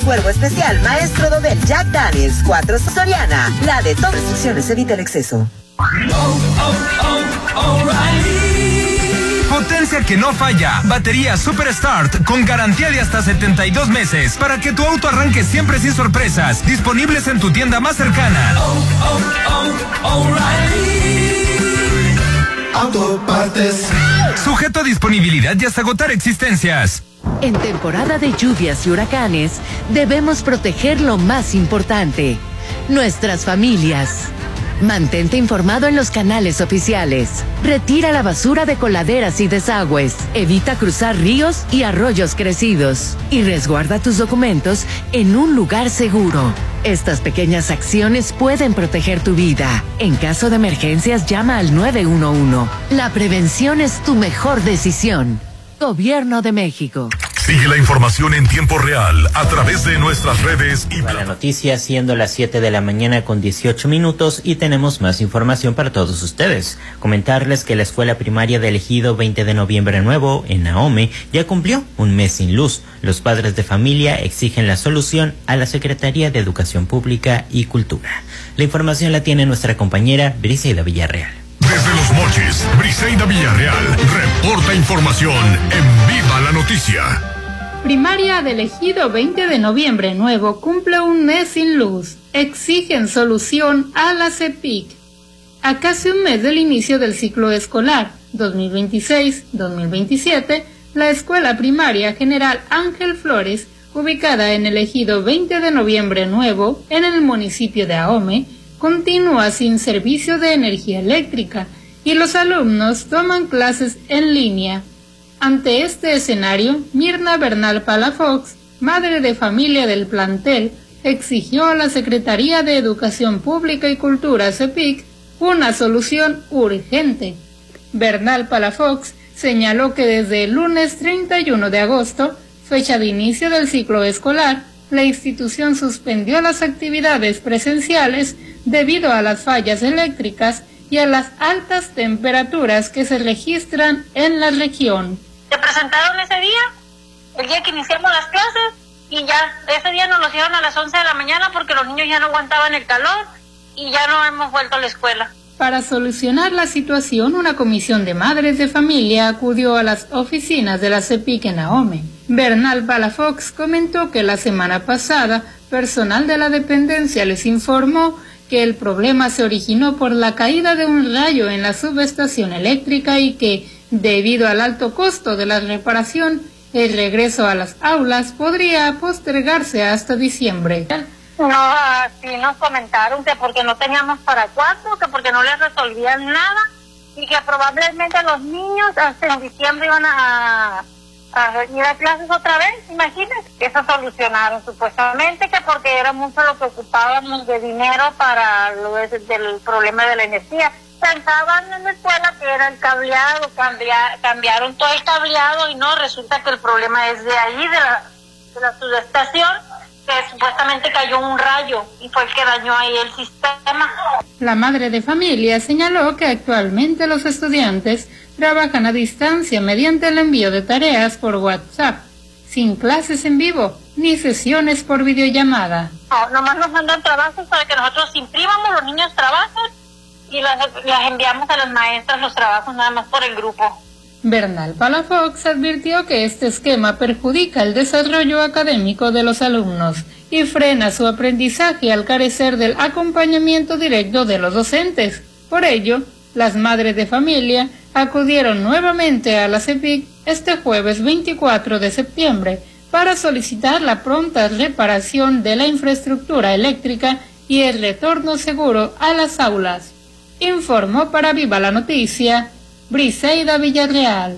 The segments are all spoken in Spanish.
Cuervo especial Maestro Dobel Jack Daniels 4 Soriana. La de todas las opciones, evita el exceso. Potencia que no falla. Batería Super Start con garantía de hasta 72 meses para que tu auto arranque siempre sin sorpresas. Disponibles en tu tienda más cercana. Autopartes. Sujeto a disponibilidad y hasta agotar existencias. En temporada de lluvias y huracanes, debemos proteger lo más importante: nuestras familias. Mantente informado en los canales oficiales. Retira la basura de coladeras y desagües. Evita cruzar ríos y arroyos crecidos. Y resguarda tus documentos en un lugar seguro. Estas pequeñas acciones pueden proteger tu vida. En caso de emergencias, llama al 911. La prevención es tu mejor decisión. Gobierno de México. Sigue la información en tiempo real a través de nuestras redes y... La noticia siendo las 7 de la mañana con 18 minutos y tenemos más información para todos ustedes. Comentarles que la escuela primaria de Ejido 20 de noviembre Nuevo en Ahome ya cumplió un mes sin luz. Los padres de familia exigen la solución a la Secretaría de Educación Pública y Cultura. La información la tiene nuestra compañera Briseida Villarreal. Desde Los Mochis, Briseida Villarreal reporta información en Viva la Noticia. Primaria del Ejido 20 de noviembre Nuevo cumple un mes sin luz. Exigen solución a la CEPIC. A casi un mes del inicio del ciclo escolar 2026-2027, la Escuela Primaria General Ángel Flores, ubicada en el Ejido 20 de noviembre Nuevo, en el municipio de Ahome, continúa sin servicio de energía eléctrica y los alumnos toman clases en línea. Ante este escenario, Mirna Bernal Palafox, madre de familia del plantel, exigió a la Secretaría de Educación Pública y Cultura CEPIC una solución urgente. Bernal Palafox señaló que desde el lunes 31 de agosto, fecha de inicio del ciclo escolar, la institución suspendió las actividades presenciales debido a las fallas eléctricas y a las altas temperaturas que se registran en la región. Se presentaron ese día, el día que iniciamos las clases, y ya ese día nos lo hicieron a las 11 de la mañana porque los niños ya no aguantaban el calor y ya no hemos vuelto a la escuela. Para solucionar la situación, una comisión de madres de familia acudió a las oficinas de la CEPIC en Ahome. Bernal Palafox comentó que la semana pasada, personal de la dependencia les informó que el problema se originó por la caída de un rayo en la subestación eléctrica y que, debido al alto costo de la reparación, el regreso a las aulas podría postergarse hasta diciembre. No, así nos comentaron que porque no teníamos para cuatro, que porque no les resolvían nada y que probablemente los niños hasta en diciembre iban a ir a clases otra vez. Imagínense, eso solucionaron supuestamente, que porque era mucho lo que ocupábamos de dinero para lo del problema de la energía. Pensaban en la escuela que era el cableado, cambiaron todo el cableado y no, resulta que el problema es de ahí, de la subestación, que supuestamente cayó un rayo y fue el que dañó ahí el sistema. La madre de familia señaló que actualmente los estudiantes trabajan a distancia mediante el envío de tareas por WhatsApp, sin clases en vivo ni sesiones por videollamada. No, nomás nos mandan trabajos para que nosotros imprimamos, los niños trabajan y las enviamos a las maestras los trabajos nada más por el grupo. Bernal Palafox advirtió que este esquema perjudica el desarrollo académico de los alumnos y frena su aprendizaje al carecer del acompañamiento directo de los docentes. Por ello, las madres de familia acudieron nuevamente a la CEPIC este jueves 24 de septiembre para solicitar la pronta reparación de la infraestructura eléctrica y el retorno seguro a las aulas. Informó para Viva la Noticia, Briseida Villarreal.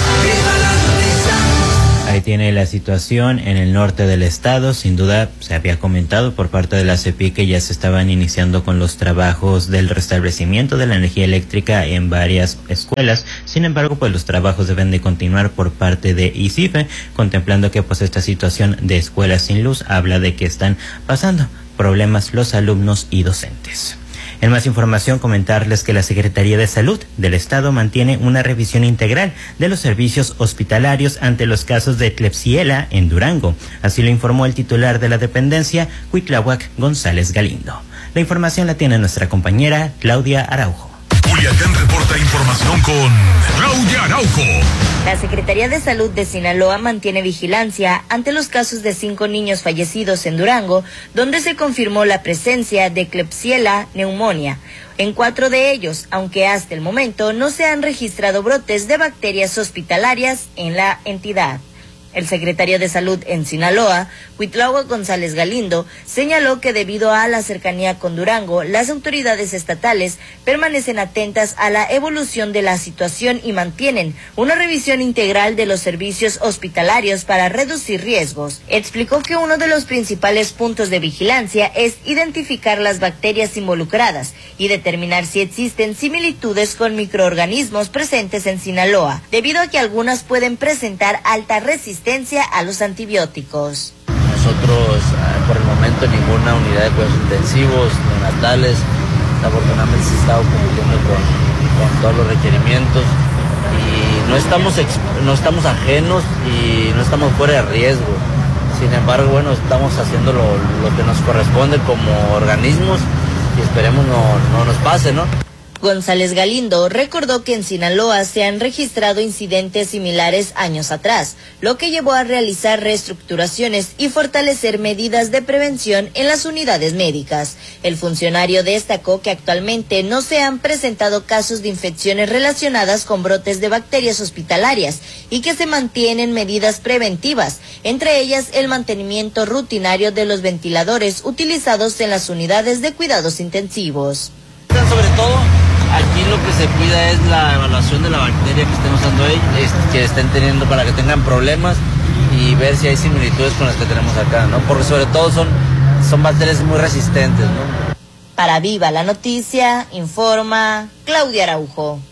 Ahí tiene la situación en el norte del estado. Sin duda se había comentado por parte de la CEPIC que ya se estaban iniciando con los trabajos del restablecimiento de la energía eléctrica en varias escuelas. Sin embargo, pues los trabajos deben de continuar por parte de ICIFE, contemplando que pues esta situación de escuelas sin luz habla de que están pasando problemas los alumnos y docentes. En más información, comentarles que la Secretaría de Salud del Estado mantiene una revisión integral de los servicios hospitalarios ante los casos de Klebsiella en Durango. Así lo informó el titular de la dependencia, Cuitláhuac González Galindo. La información la tiene nuestra compañera Claudia Araujo. Culiacán reporta información con Claudia Araujo. La Secretaría de Salud de Sinaloa mantiene vigilancia ante los casos de 5 niños fallecidos en Durango, donde se confirmó la presencia de Klebsiella neumonía. En 4 de ellos, aunque hasta el momento no se han registrado brotes de bacterias hospitalarias en la entidad. El secretario de Salud en Sinaloa, Cuitláhuac González Galindo, señaló que debido a la cercanía con Durango, las autoridades estatales permanecen atentas a la evolución de la situación y mantienen una revisión integral de los servicios hospitalarios para reducir riesgos. Explicó que uno de los principales puntos de vigilancia es identificar las bacterias involucradas y determinar si existen similitudes con microorganismos presentes en Sinaloa, debido a que algunas pueden presentar alta resistencia a los antibióticos. Nosotros, por el momento, ninguna unidad de cuidados intensivos, neonatales, afortunadamente se está cumpliendo con todos los requerimientos y no estamos ajenos y no estamos fuera de riesgo. Sin embargo, bueno, estamos haciendo lo que nos corresponde como organismos y esperemos no nos pase, ¿no? González Galindo recordó que en Sinaloa se han registrado incidentes similares años atrás, lo que llevó a realizar reestructuraciones y fortalecer medidas de prevención en las unidades médicas. El funcionario destacó que actualmente no se han presentado casos de infecciones relacionadas con brotes de bacterias hospitalarias y que se mantienen medidas preventivas, entre ellas el mantenimiento rutinario de los ventiladores utilizados en las unidades de cuidados intensivos. Sobre todo, aquí lo que se cuida es la evaluación de la bacteria que estén usando ellos, que estén teniendo para que tengan problemas y ver si hay similitudes con las que tenemos acá, ¿no? Porque sobre todo son bacterias muy resistentes, ¿no? Para Viva la Noticia, informa Claudia Araujo.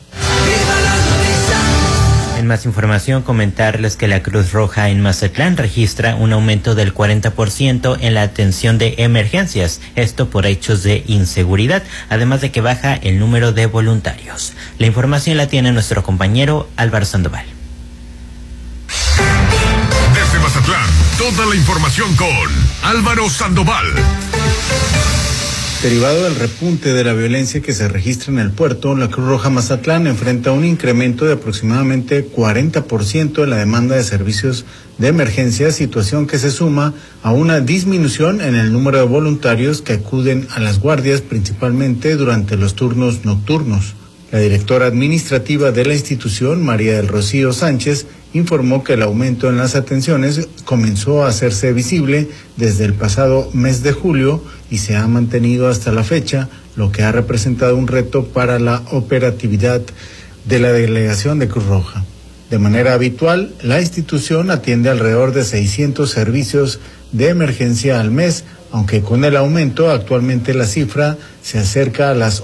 En más información, comentarles que la Cruz Roja en Mazatlán registra un aumento del 40% en la atención de emergencias, esto por hechos de inseguridad, además de que baja el número de voluntarios. La información la tiene nuestro compañero Álvaro Sandoval. Desde Mazatlán, toda la información con Álvaro Sandoval. Derivado del repunte de la violencia que se registra en el puerto, la Cruz Roja Mazatlán enfrenta un incremento de aproximadamente 40% en la demanda de servicios de emergencia, situación que se suma a una disminución en el número de voluntarios que acuden a las guardias, principalmente durante los turnos nocturnos. La directora administrativa de la institución, María del Rocío Sánchez, informó que el aumento en las atenciones comenzó a hacerse visible desde el pasado mes de julio y se ha mantenido hasta la fecha, lo que ha representado un reto para la operatividad de la delegación de Cruz Roja. De manera habitual, la institución atiende alrededor de 600 servicios de emergencia al mes, aunque con el aumento actualmente la cifra se acerca a las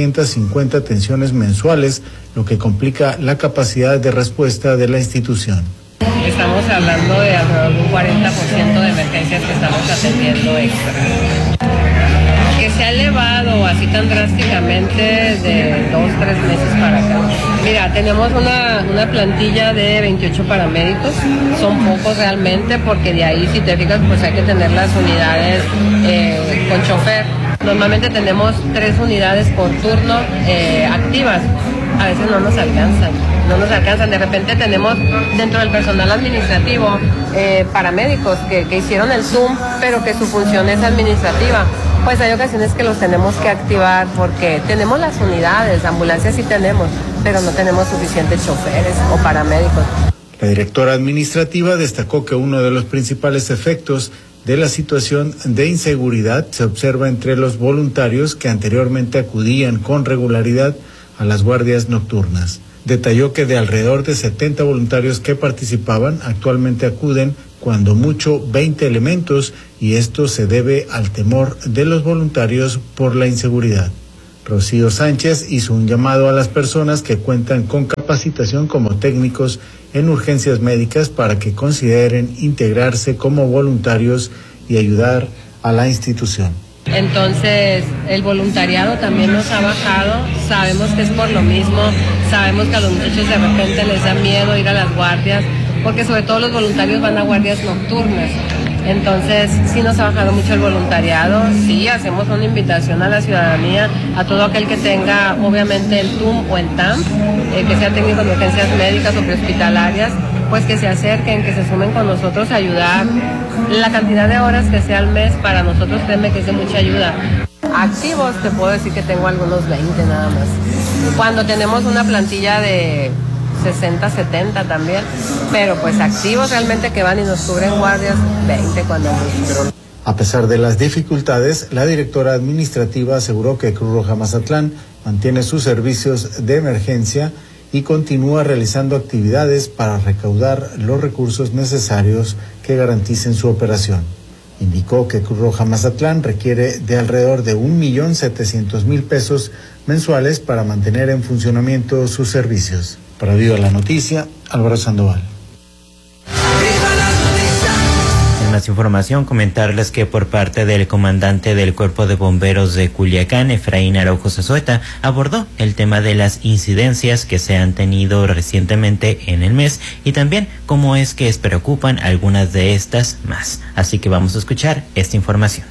850 atenciones mensuales, lo que complica la capacidad de respuesta de la institución. Estamos hablando de alrededor de un 40% de emergencias que estamos atendiendo extra. Que se ha elevado así tan drásticamente de 2-3 meses para acá. Mira, tenemos una plantilla de 28 paramédicos, son pocos realmente porque de ahí, si te fijas, pues hay que tener las unidades con chofer. Normalmente tenemos 3 unidades por turno activas, a veces no nos alcanzan, de repente tenemos dentro del personal administrativo paramédicos que hicieron el Zoom, pero que su función es administrativa. Pues hay ocasiones que los tenemos que activar porque tenemos las unidades, ambulancias sí tenemos, pero no tenemos suficientes choferes o paramédicos. La directora administrativa destacó que uno de los principales efectos de la situación de inseguridad se observa entre los voluntarios que anteriormente acudían con regularidad a las guardias nocturnas. Detalló que de alrededor de 70 voluntarios que participaban, actualmente acuden cuando mucho 20 elementos, y esto se debe al temor de los voluntarios por la inseguridad. Rocío Sánchez hizo un llamado a las personas que cuentan con capacitación como técnicos en urgencias médicas para que consideren integrarse como voluntarios y ayudar a la institución. Entonces, el voluntariado también nos ha bajado, sabemos que es por lo mismo, sabemos que a los muchachos de repente les da miedo ir a las guardias, porque sobre todo los voluntarios van a guardias nocturnas. Entonces, sí nos ha bajado mucho el voluntariado, sí, hacemos una invitación a la ciudadanía, a todo aquel que tenga, obviamente, el TUM o el TAM, que sea técnico de urgencias médicas o prehospitalarias, pues que se acerquen, que se sumen con nosotros a ayudar. La cantidad de horas que sea al mes, para nosotros, créeme que es de mucha ayuda. Activos, te puedo decir que tengo algunos 20 nada más. Cuando tenemos una plantilla de 60, 70 también, pero pues activos realmente que van y nos cubren guardias, 20 cuando mucho. A pesar de las dificultades, la directora administrativa aseguró que Cruz Roja Mazatlán mantiene sus servicios de emergencia y continúa realizando actividades para recaudar los recursos necesarios que garanticen su operación. Indicó que Cruz Roja Mazatlán requiere de alrededor de 1.700.000 pesos mensuales para mantener en funcionamiento sus servicios. Para Viva la Noticia, Álvaro Sandoval. En más información, comentarles que por parte del comandante del Cuerpo de Bomberos de Culiacán, Efraín Araujo Zazueta, abordó el tema de las incidencias que se han tenido recientemente en el mes y también cómo es que preocupan algunas de estas más. Así que vamos a escuchar esta información.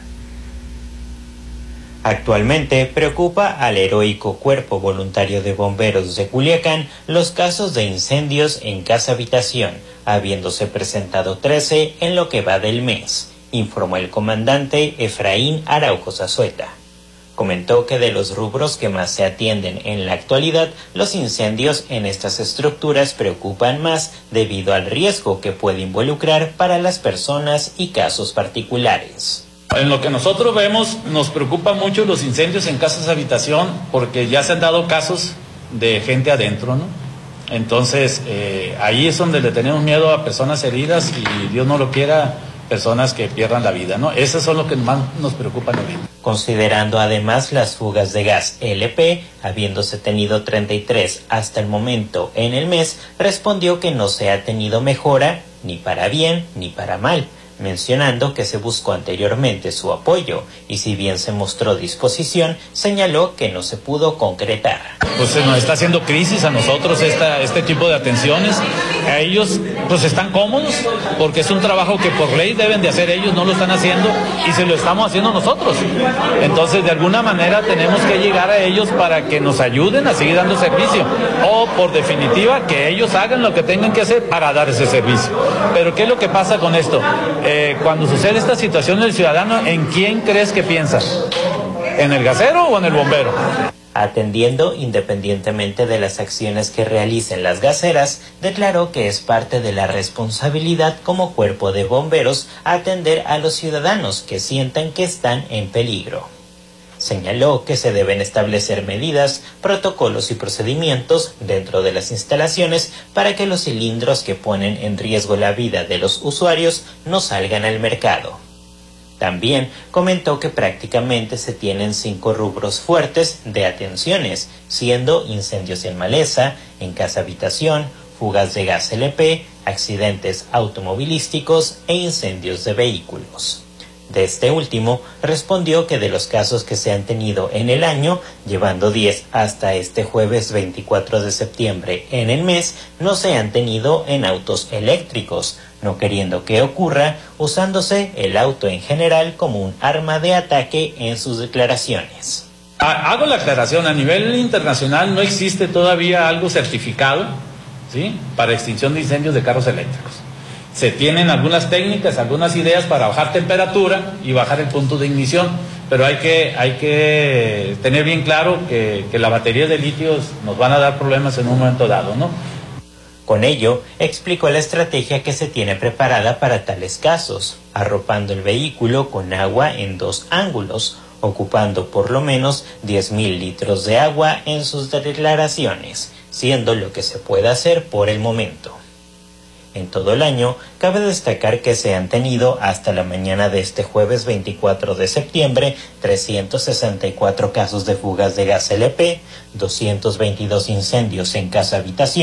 Actualmente preocupa al heroico Cuerpo Voluntario de Bomberos de Culiacán los casos de incendios en casa habitación, habiéndose presentado 13 en lo que va del mes, informó el comandante Efraín Araujo Zazueta. Comentó que de los rubros que más se atienden en la actualidad, los incendios en estas estructuras preocupan más debido al riesgo que puede involucrar para las personas y casos particulares. En lo que nosotros vemos, nos preocupa mucho los incendios en casas de habitación porque ya se han dado casos de gente adentro, ¿no? Entonces, ahí es donde le tenemos miedo a personas heridas y Dios no lo quiera, personas que pierdan la vida, ¿no? Esos son los que más nos preocupan ahorita. Considerando además las fugas de gas LP, habiéndose tenido 33 hasta el momento en el mes, respondió que no se ha tenido mejora ni para bien ni para mal, mencionando que se buscó anteriormente su apoyo y si bien se mostró disposición, señaló que no se pudo concretar. Pues se nos está haciendo crisis a nosotros este tipo de atenciones. A ellos pues están cómodos porque es un trabajo que por ley deben de hacer ellos, no lo están haciendo y se lo estamos haciendo nosotros. Entonces de alguna manera tenemos que llegar a ellos para que nos ayuden a seguir dando servicio o por definitiva que ellos hagan lo que tengan que hacer para dar ese servicio. Pero ¿qué es lo que pasa con esto? Cuando sucede esta situación el ciudadano, ¿en quién crees que piensa? ¿En el gasero o en el bombero? Atendiendo independientemente de las acciones que realicen las gaseras, declaró que es parte de la responsabilidad como cuerpo de bomberos atender a los ciudadanos que sientan que están en peligro. Señaló que se deben establecer medidas, protocolos y procedimientos dentro de las instalaciones para que los cilindros que ponen en riesgo la vida de los usuarios no salgan al mercado. También comentó que prácticamente se tienen 5 rubros fuertes de atenciones, siendo incendios en maleza, en casa habitación, fugas de gas LP, accidentes automovilísticos e incendios de vehículos. De este último, respondió que de los casos que se han tenido en el año, llevando 10 hasta este jueves 24 de septiembre en el mes, no se han tenido en autos eléctricos, no queriendo que ocurra, usándose el auto en general como un arma de ataque en sus declaraciones. Hago la aclaración, a nivel internacional no existe todavía algo certificado, ¿sí?, para extinción de incendios de carros eléctricos. Se tienen algunas técnicas, algunas ideas para bajar temperatura y bajar el punto de ignición, pero hay que tener bien claro que la batería de litio nos van a dar problemas en un momento dado, ¿no? Con ello, explicó la estrategia que se tiene preparada para tales casos, arropando el vehículo con agua en 2 ángulos, ocupando por lo menos 10.000 litros de agua en sus declaraciones, siendo lo que se puede hacer por el momento. En todo el año, cabe destacar que se han tenido hasta la mañana de este jueves 24 de septiembre 364 casos de fugas de gas LP, 222 incendios en casa habitación,